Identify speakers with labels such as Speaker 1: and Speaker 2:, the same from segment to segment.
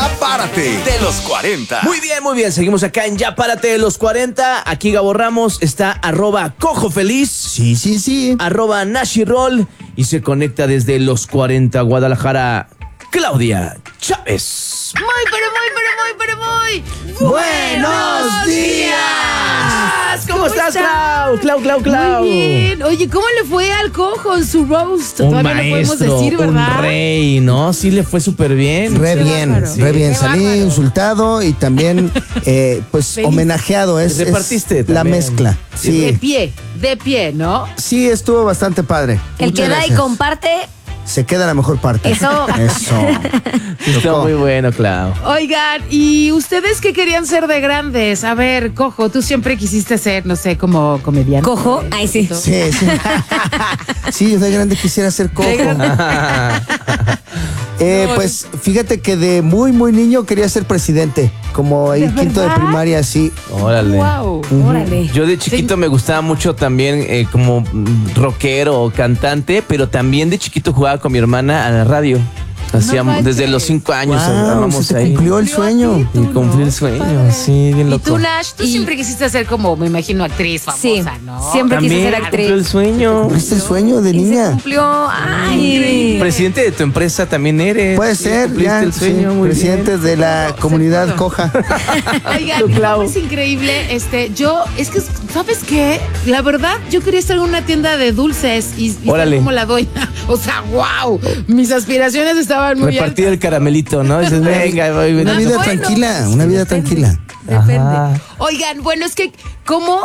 Speaker 1: Ya Párate de los 40.
Speaker 2: Muy bien. Seguimos acá en Ya Párate de los 40. Aquí Gabo Ramos está @CojoFeliz.
Speaker 3: Sí.
Speaker 2: @Nashiroll. Y se conecta desde los 40 Guadalajara, Claudia Chávez.
Speaker 4: Muy
Speaker 3: ¡Buenos días!
Speaker 2: ¿Cómo estás, Clau?
Speaker 4: Muy bien. Oye, ¿cómo le fue al Cojo en su roast?
Speaker 2: Un
Speaker 4: Todavía no podemos
Speaker 2: maestro,
Speaker 4: decir, ¿verdad?
Speaker 2: un rey, ¿no? Sí le fue súper bien.
Speaker 3: Re bien.
Speaker 4: Qué
Speaker 3: Salí
Speaker 4: bárbaro.
Speaker 3: insultado y también, pues,
Speaker 4: Feliz.
Speaker 3: homenajeado. Es
Speaker 2: Repartiste
Speaker 3: la
Speaker 2: también.
Speaker 3: mezcla.
Speaker 4: De
Speaker 3: Sí,
Speaker 4: pie, ¿no?
Speaker 3: sí, estuvo bastante padre.
Speaker 5: El
Speaker 3: Muchas
Speaker 5: que da y
Speaker 3: gracias.
Speaker 5: comparte.
Speaker 3: Se queda la mejor parte.
Speaker 5: Eso.
Speaker 2: Está
Speaker 3: Tocó.
Speaker 2: muy bueno, Clau.
Speaker 4: Oigan, ¿y ustedes qué querían ser de grandes? A ver, Cojo, tú siempre quisiste ser, no sé, como comediante.
Speaker 5: Cojo. Ay, sí.
Speaker 3: Sí. Sí, yo de grande quisiera ser cojo.
Speaker 4: De grande.
Speaker 3: Pues fíjate que de muy niño quería ser presidente. Como en
Speaker 4: ¿De
Speaker 3: quinto de
Speaker 4: verdad?
Speaker 3: primaria, sí.
Speaker 2: Órale.
Speaker 4: Wow.
Speaker 5: Órale.
Speaker 2: Yo de chiquito me gustaba mucho también como rockero o cantante, pero también de chiquito jugaba con mi hermana a la radio. Hacíamos
Speaker 4: manches.
Speaker 2: desde los 5 años.
Speaker 3: Wow,
Speaker 2: andábamos
Speaker 3: se te
Speaker 2: ahí.
Speaker 3: cumplió el sueño.
Speaker 2: Y cumplí el sueño, sí, bien
Speaker 4: Y
Speaker 2: loco.
Speaker 4: tú, Nash, tú
Speaker 5: Y-
Speaker 4: siempre quisiste ser como, me imagino, actriz famosa,
Speaker 5: Sí,
Speaker 4: ¿no?
Speaker 5: siempre quise
Speaker 2: También
Speaker 5: ser
Speaker 2: cumplió el
Speaker 5: actriz.
Speaker 2: sueño.
Speaker 3: ¿Cumpliste el sueño de
Speaker 5: Y se
Speaker 3: niña?
Speaker 5: cumplió. Ay.
Speaker 2: Presidente de tu empresa también eres.
Speaker 3: Puede
Speaker 2: Sí,
Speaker 3: ser,
Speaker 2: cumpliste
Speaker 3: ya.
Speaker 2: el sueño,
Speaker 3: Sí,
Speaker 2: muy
Speaker 3: presidente de la comunidad coja.
Speaker 4: Oigan,
Speaker 2: Clau.
Speaker 4: es increíble, ¿sabes qué? La verdad, yo quería estar en una tienda de dulces y
Speaker 2: Órale.
Speaker 4: ser como la doña. O sea, wow, mis aspiraciones estaban muy
Speaker 2: Repartir el
Speaker 4: altas.
Speaker 2: caramelito, ¿no? Dices, venga, voy,
Speaker 3: Una
Speaker 2: ven.
Speaker 3: vida
Speaker 4: bueno,
Speaker 3: tranquila, una vida tranquila.
Speaker 4: Depende.
Speaker 2: Ajá.
Speaker 4: Oigan, bueno, es que cómo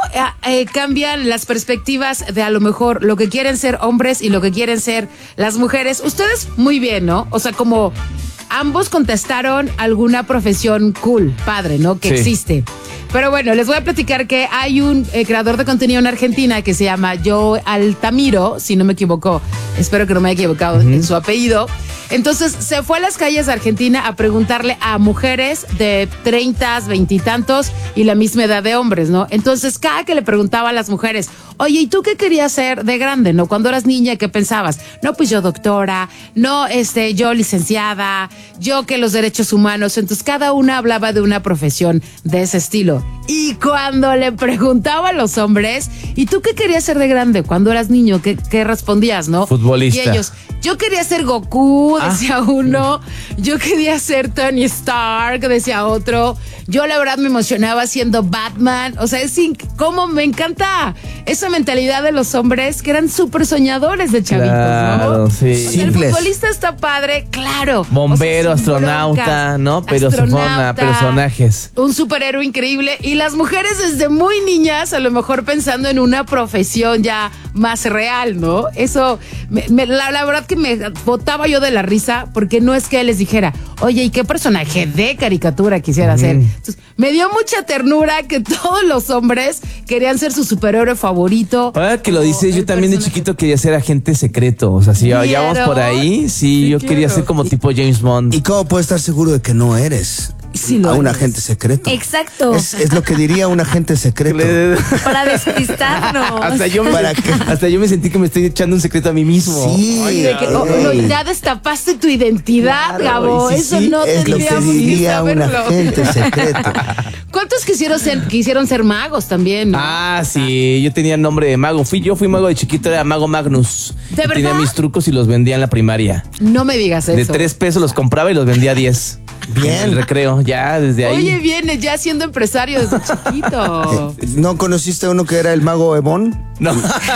Speaker 4: cambian las perspectivas de a lo mejor lo que quieren ser hombres y lo que quieren ser las mujeres. Ustedes muy bien, ¿no? O sea, como ambos contestaron alguna profesión cool, padre, ¿no? Que
Speaker 2: Sí.
Speaker 4: existe. Pero bueno, les voy a platicar que hay un creador de contenido en Argentina que se llama Joe Altamiro, si no me equivoco, espero que no me haya equivocado en su apellido. Entonces se fue a las calles de Argentina a preguntarle a mujeres de 30, 20 y tantos y la misma edad de hombres, ¿no? Entonces cada que le preguntaba a las mujeres, oye, ¿y tú qué querías ser de grande, no? Cuando eras niña, ¿qué pensabas? No, pues yo doctora, no, yo licenciada, yo que los derechos humanos. Entonces cada una hablaba de una profesión de ese estilo. Y cuando le preguntaba a los hombres, ¿y tú qué querías ser de grande cuando eras niño? ¿Qué respondías, no?
Speaker 2: Futbolista.
Speaker 4: Y ellos, yo quería ser Goku, decía uno. Yo quería ser Tony Stark, decía otro. Yo la verdad me emocionaba siendo Batman. O sea, cómo me encanta esa mentalidad de los hombres que eran súper soñadores de chavitos,
Speaker 2: Claro,
Speaker 4: ¿no?
Speaker 2: sí.
Speaker 4: O sea, el
Speaker 3: Simples.
Speaker 4: futbolista está padre, claro.
Speaker 2: Bombero,
Speaker 4: O sea, sin
Speaker 2: astronauta,
Speaker 4: broncas.
Speaker 2: ¿no? Pero se fueron a personajes.
Speaker 4: Un superhéroe increíble. Y las mujeres desde muy niñas, a lo mejor pensando en una profesión ya más real, ¿no? Eso, la verdad que me botaba yo de la risa, porque no es que les dijera, oye, ¿y qué personaje de caricatura quisiera ser? Entonces, me dio mucha ternura que todos los hombres querían ser su superhéroe favorito.
Speaker 2: Ahora que lo dices, yo
Speaker 4: el
Speaker 2: también de
Speaker 4: personaje.
Speaker 2: chiquito quería ser agente secreto. O sea, si ya
Speaker 4: ¿Vieron?
Speaker 2: vamos por ahí, sí, yo quería
Speaker 4: claro.
Speaker 2: ser como tipo James Bond.
Speaker 3: ¿Y cómo puedes estar seguro de que no eres
Speaker 4: Sí lo
Speaker 3: a un
Speaker 4: eres.
Speaker 3: agente secreto?
Speaker 5: Exacto.
Speaker 3: Es lo que diría un agente secreto.
Speaker 5: Para despistarnos.
Speaker 2: Hasta yo me sentí que me estoy echando un secreto a mí mismo.
Speaker 3: Sí.
Speaker 4: De que, no, ya destapaste tu identidad,
Speaker 2: Claro,
Speaker 4: Gabo.
Speaker 2: y sí,
Speaker 4: Eso
Speaker 2: sí,
Speaker 4: no
Speaker 3: Es lo que
Speaker 4: tendríamos que
Speaker 3: diría un
Speaker 4: saberlo.
Speaker 3: agente secreto.
Speaker 4: ¿Cuántos quisieron ser magos también? ¿no?
Speaker 2: Ah, sí, yo tenía nombre de mago. Yo fui mago de chiquito, era Mago Magnus.
Speaker 4: ¿De
Speaker 2: Y tenía
Speaker 4: verdad?
Speaker 2: mis trucos y los vendía en la primaria.
Speaker 4: No me digas eso.
Speaker 2: De 3 pesos los compraba y los vendía a 10.
Speaker 3: Bien.
Speaker 2: En el recreo, ya desde ahí.
Speaker 4: Oye, viene ya siendo empresario desde chiquito.
Speaker 3: ¿No conociste a uno que era el mago Ebon?
Speaker 2: No.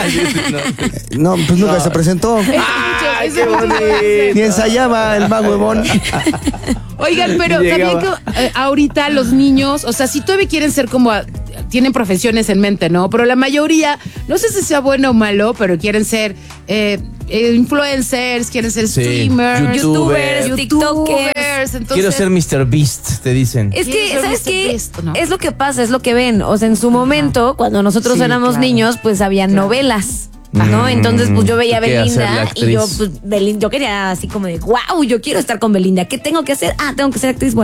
Speaker 3: No, pues nunca se presentó.
Speaker 4: Ese mucho lo hace.
Speaker 3: Ni ensayaba el mago Ebon.
Speaker 4: Oigan, pero
Speaker 2: Llegaba.
Speaker 4: también que ahorita los niños, o sea, si todavía quieren ser como tienen profesiones en mente, ¿no? Pero la mayoría, no sé si sea bueno o malo, pero quieren ser influencers, quieren ser
Speaker 2: Sí,
Speaker 4: streamers,
Speaker 2: youtubers,
Speaker 4: tiktokers. Entonces,
Speaker 2: Quiero ser Mr. Beast, te dicen.
Speaker 5: Es
Speaker 4: ¿Quieres
Speaker 5: que,
Speaker 4: ver
Speaker 5: ¿sabes
Speaker 4: Mr.
Speaker 5: qué?
Speaker 4: Beast, no?
Speaker 5: Es lo que pasa, es lo que ven. O sea, en su momento, cuando nosotros
Speaker 4: Sí,
Speaker 5: éramos
Speaker 4: claro.
Speaker 5: niños, pues había novelas. ¿No? Entonces, pues yo veía a
Speaker 2: ¿Qué hacer la
Speaker 5: Belinda y
Speaker 2: actriz?
Speaker 5: yo, pues, yo quería así como de, wow, yo quiero estar con Belinda. ¿Qué tengo que hacer? Ah, tengo que ser actriz. Bueno,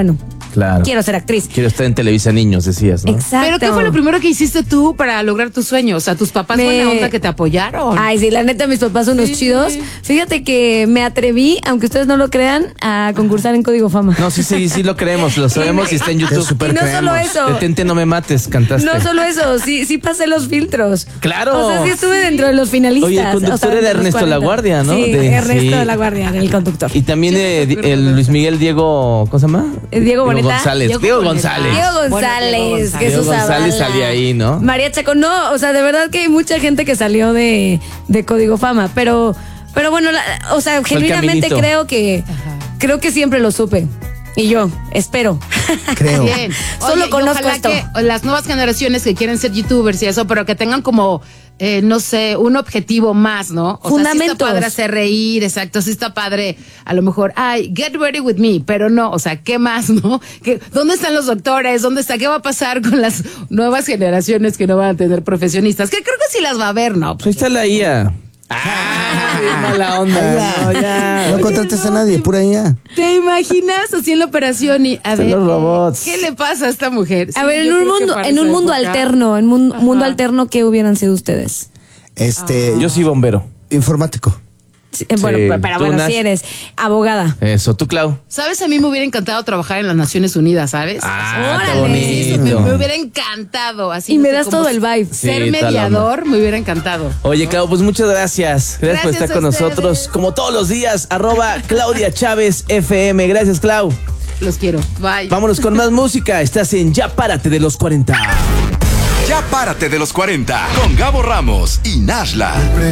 Speaker 2: Claro.
Speaker 5: quiero ser actriz.
Speaker 2: Quiero estar en Televisa Niños, decías, ¿no?
Speaker 5: Exacto.
Speaker 4: Pero ¿qué fue lo primero que hiciste tú para lograr tus sueños? O sea, ¿tus papás buena onda que te apoyaron?
Speaker 5: Ay, sí, la neta, mis papás son unos chidos. Fíjate que me atreví, aunque ustedes no lo crean, a concursar en Código Fama.
Speaker 2: No, sí lo creemos, lo sabemos y está en YouTube.
Speaker 3: Súper
Speaker 5: Y no solo
Speaker 3: creemos.
Speaker 5: eso.
Speaker 2: Detente, no me mates, cantaste.
Speaker 5: No solo eso, sí pasé los filtros.
Speaker 2: Claro.
Speaker 5: O sea, sí estuve dentro de los finalistas.
Speaker 2: Oye, el conductor
Speaker 5: o sea,
Speaker 2: era
Speaker 5: de los
Speaker 2: Ernesto
Speaker 5: 40.
Speaker 2: Laguardia, ¿no?
Speaker 5: Sí,
Speaker 2: De-
Speaker 5: Ernesto
Speaker 2: sí.
Speaker 5: de Laguardia, el conductor.
Speaker 2: Y también el Luis Miguel Diego, ¿cómo se llama?
Speaker 5: Diego Boneta.
Speaker 2: González.
Speaker 4: Diego
Speaker 2: Diego
Speaker 4: Boneta.
Speaker 2: González.
Speaker 5: Diego
Speaker 4: Bueno,
Speaker 5: González,
Speaker 4: Diego
Speaker 5: Jesús
Speaker 2: González
Speaker 5: Zavala.
Speaker 2: salía ahí, ¿no?
Speaker 5: María Chaco, no, o sea, de verdad que hay mucha gente que salió de Código Fama, pero bueno, o sea, genuinamente
Speaker 2: caminito.
Speaker 5: creo que siempre lo supe. Y yo, espero.
Speaker 3: Creo.
Speaker 4: Bien.
Speaker 5: Solo
Speaker 4: y
Speaker 5: conozco
Speaker 4: ojalá
Speaker 5: esto.
Speaker 4: que las nuevas generaciones que quieren ser youtubers y eso, pero que tengan como, no sé, un objetivo más, ¿no? O sea, sí
Speaker 5: Fundamentos.
Speaker 4: está padre hacer reír, exacto, sí está padre, a lo mejor, get ready with me, pero no, o sea, ¿qué más, no? ¿Dónde están los doctores? ¿Qué va a pasar con las nuevas generaciones que no van a tener profesionistas? Que creo que sí las va a haber, ¿no?
Speaker 2: Pues ahí está la IA. Bien mala onda. No, ya.
Speaker 3: No contrates a nadie, pura IA.
Speaker 4: ¿Te imaginas así en la operación y a
Speaker 2: Son
Speaker 4: ver,
Speaker 2: los robots.
Speaker 4: ¿qué le pasa a esta mujer?
Speaker 5: A
Speaker 4: Sí,
Speaker 5: ver,
Speaker 4: yo
Speaker 5: en un
Speaker 4: creo que
Speaker 5: mundo,
Speaker 4: para
Speaker 5: en un
Speaker 4: esa
Speaker 5: mundo
Speaker 4: época-
Speaker 5: alterno, en un mundo
Speaker 4: Ajá.
Speaker 5: alterno, ¿qué hubieran sido ustedes?
Speaker 2: Yo soy bombero.
Speaker 3: Informático.
Speaker 5: Sí, bueno,
Speaker 2: Sí,
Speaker 5: pero
Speaker 2: tú,
Speaker 5: bueno,
Speaker 2: Nas.
Speaker 5: si eres abogada.
Speaker 2: Eso, tú, Clau.
Speaker 4: ¿Sabes? A mí me hubiera encantado trabajar en las Naciones Unidas, ¿sabes?
Speaker 2: Ah, qué
Speaker 5: Órale.
Speaker 4: Sí, eso
Speaker 2: bonito.
Speaker 4: me hubiera encantado. Así,
Speaker 5: Y
Speaker 4: no
Speaker 5: me
Speaker 4: sé,
Speaker 5: das
Speaker 4: como
Speaker 5: todo el vibe.
Speaker 2: Sí,
Speaker 4: Ser
Speaker 2: toda la
Speaker 4: mediador me hubiera encantado.
Speaker 2: Oye, Clau, pues muchas gracias. Gracias por
Speaker 4: Gracias
Speaker 2: estar con
Speaker 4: a ustedes.
Speaker 2: nosotros. Como todos los días, @Claudia Chávez FM. Gracias, Clau.
Speaker 4: Los quiero. Bye.
Speaker 2: Vámonos con más música. Estás en Ya Párate de los 40.
Speaker 1: Ya párate de los 40 con Gabo Ramos y Nashla.